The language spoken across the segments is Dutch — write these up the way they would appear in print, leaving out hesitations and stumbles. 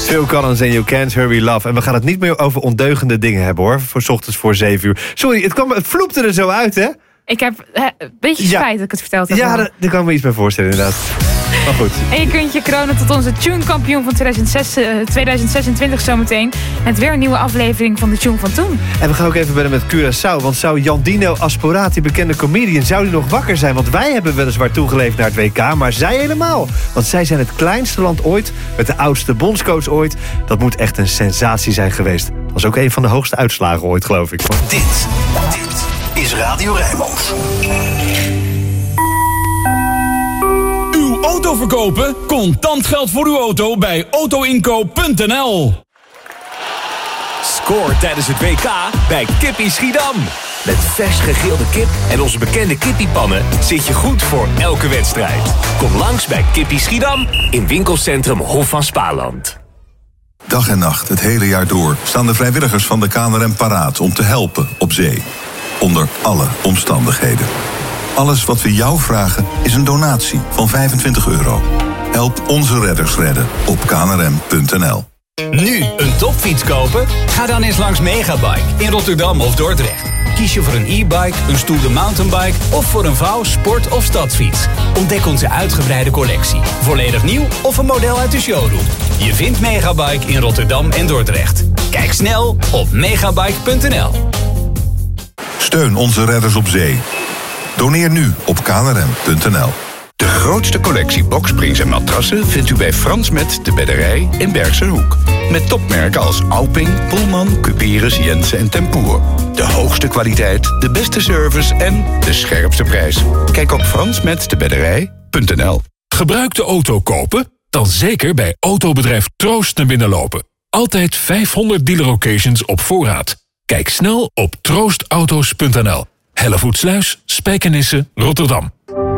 Phil Collins en You Can't Hurry Love. En we gaan het niet meer over ondeugende dingen hebben, hoor. Voor 's ochtends voor 7 uur. Sorry, het vloepte er zo uit, hè? Ik heb een beetje spijt dat ik het verteld heb. Ja, daar kan ik me iets bij voorstellen, inderdaad. Maar goed. En je kunt je kronen tot onze Tune-kampioen van 2026 zometeen. Met weer een nieuwe aflevering van de Tune van toen. En we gaan ook even bellen met Curaçao. Want zou Jandino Asporati, bekende comedian, zou die nog wakker zijn? Want wij hebben weliswaar toegeleefd naar het WK, maar zij helemaal. Want zij zijn het kleinste land ooit, met de oudste bondscoach ooit. Dat moet echt een sensatie zijn geweest. Dat was ook een van de hoogste uitslagen ooit, geloof ik. Dit is Radio Rijnmond. Uw auto verkopen? Contant geld voor uw auto bij autoinkoop.nl. Score tijdens het WK bij Kippie Schiedam. Met vers gegrilde kip en onze bekende kippiepannen zit je goed voor elke wedstrijd. Kom langs bij Kippie Schiedam in winkelcentrum Hof van Spaarland. Dag en nacht, het hele jaar door, staan de vrijwilligers van de KNRM paraat om te helpen op zee. Onder alle omstandigheden. Alles wat we jou vragen is een donatie van €25. Help onze redders redden op knrm.nl. Nu een topfiets kopen? Ga dan eens langs Megabike in Rotterdam of Dordrecht. Kies je voor een e-bike, een stoere mountainbike of voor een vrouw, sport- of stadsfiets? Ontdek onze uitgebreide collectie. Volledig nieuw of een model uit de showroom. Je vindt Megabike in Rotterdam en Dordrecht. Kijk snel op megabike.nl. Steun onze redders op zee. Doneer nu op knrm.nl. De grootste collectie boksprings en matrassen vindt u bij Frans Met de Bedderij in Bergse Hoek. Met topmerken als Alping, Pullman, Cuperus, Jensen en Tempoer. De hoogste kwaliteit, de beste service en de scherpste prijs. Kijk op fransmetdebedderij.nl. Gebruikte auto kopen? Dan zeker bij autobedrijf Troost naar binnen lopen. Altijd 500 dealer-occasions op voorraad. Kijk snel op troostauto's.nl. Hellevoetsluis, Spijkenisse, Rotterdam.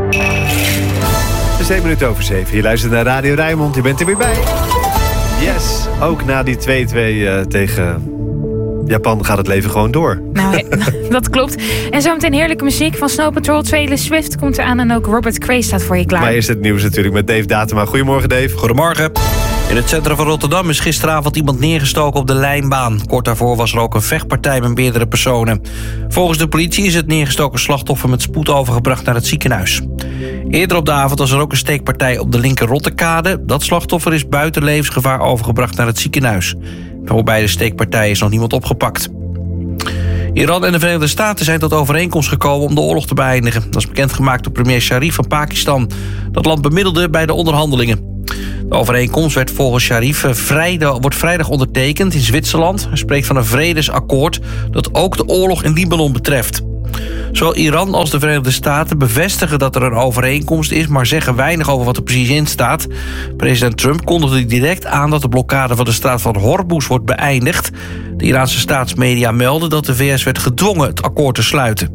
Het is 7:07. Je luistert naar Radio Rijnmond. Je bent er weer bij. Yes, ook na die 2-2 tegen Japan gaat het leven gewoon door. Nou, dat klopt. En zometeen heerlijke muziek van Snow Patrol. Taylor Swift komt eraan en ook Robert Cray staat voor je klaar. Maar eerst het nieuws natuurlijk met Dave Datema. Goedemorgen, Dave. Goedemorgen. In het centrum van Rotterdam is gisteravond iemand neergestoken op de lijnbaan. Kort daarvoor was er ook een vechtpartij met meerdere personen. Volgens de politie is het neergestoken slachtoffer met spoed overgebracht naar het ziekenhuis. Eerder op de avond was er ook een steekpartij op de linker Rotterkade. Dat slachtoffer is buiten levensgevaar overgebracht naar het ziekenhuis. Voor beide steekpartijen is nog niemand opgepakt. Iran en de Verenigde Staten zijn tot overeenkomst gekomen om de oorlog te beëindigen. Dat is bekendgemaakt door premier Sharif van Pakistan. Dat land bemiddelde bij de onderhandelingen. De overeenkomst werd volgens Sharif wordt vrijdag ondertekend in Zwitserland. Hij spreekt van een vredesakkoord dat ook de oorlog in Libanon betreft. Zowel Iran als de Verenigde Staten bevestigen dat er een overeenkomst is, maar zeggen weinig over wat er precies in staat. President Trump kondigde direct aan dat de blokkade van de straat van Hormuz wordt beëindigd. De Iraanse staatsmedia melden dat de VS werd gedwongen het akkoord te sluiten.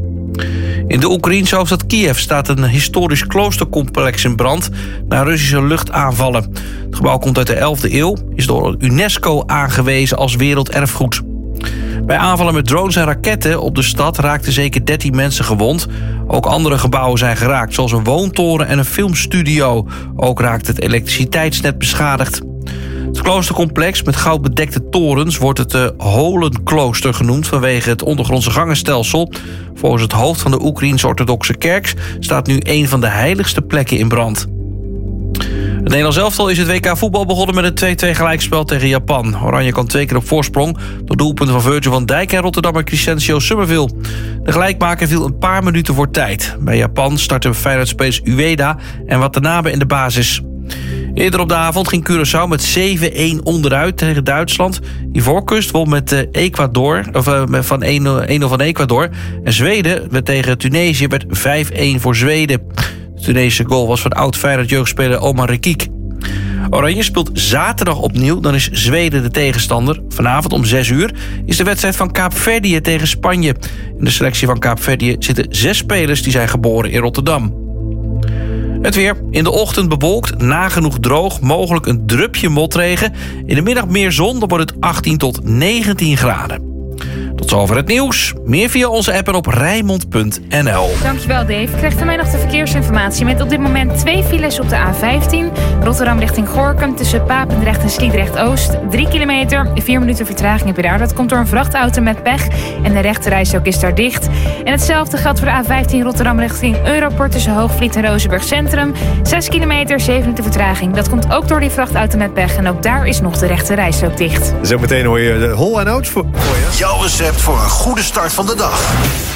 In de Oekraïense hoofdstad Kiev staat een historisch kloostercomplex in brand na Russische luchtaanvallen. Het gebouw komt uit de 11e eeuw, is door UNESCO aangewezen als werelderfgoed. Bij aanvallen met drones en raketten op de stad raakten zeker 13 mensen gewond. Ook andere gebouwen zijn geraakt, zoals een woontoren en een filmstudio. Ook raakt het elektriciteitsnet beschadigd. Het kloostercomplex met goudbedekte torens wordt het Holenklooster genoemd vanwege het ondergrondse gangenstelsel. Volgens het hoofd van de Oekraïense orthodoxe kerk staat nu een van de heiligste plekken in brand. Het Nederlands elftal is het WK voetbal begonnen met een 2-2 gelijkspel tegen Japan. Oranje kwam 2 keer op voorsprong door doelpunten van Virgil van Dijk en Rotterdammer Crescencio Summerville. De gelijkmaker viel een paar minuten voor tijd. Bij Japan startten Feyenoord-spelers Ueda en Watanabe in de basis. Eerder op de avond ging Curaçao met 7-1 onderuit tegen Duitsland. Ivoorkust won met Ecuador, van 1-0 van Ecuador. En Zweden werd tegen Tunesië met 5-1 voor Zweden. De Tunesische goal was van oud-Feyenoord jeugdspeler Omar Rekik. Oranje speelt zaterdag opnieuw, dan is Zweden de tegenstander. Vanavond om 6 uur is de wedstrijd van Kaapverdië tegen Spanje. In de selectie van Kaapverdië zitten 6 spelers die zijn geboren in Rotterdam. Het weer. In de ochtend bewolkt, nagenoeg droog, mogelijk een drupje motregen. In de middag meer zon, dan wordt het 18 tot 19 graden. Tot zover het nieuws. Meer via onze app en op Rijnmond.nl. Dankjewel Dave. Ik krijg van mij nog de verkeersinformatie met op dit moment 2 files op de A15. Rotterdam richting Gorinchem tussen Papendrecht en Sliedrecht-Oost. 3 kilometer, 4 minuten vertraging heb je daar. Dat komt door een vrachtauto met pech en de rechterrijstrook is daar dicht. En hetzelfde geldt voor de A15 Rotterdam richting Europort tussen Hoogvliet en Rozenburg Centrum. 6 kilometer, 7 minuten vertraging. Dat komt ook door die vrachtauto met pech en ook daar is nog de rechterrijstrook dicht. Zometeen hoor je de Hol en Oates voor je. Jouw recept voor een goede start van de dag.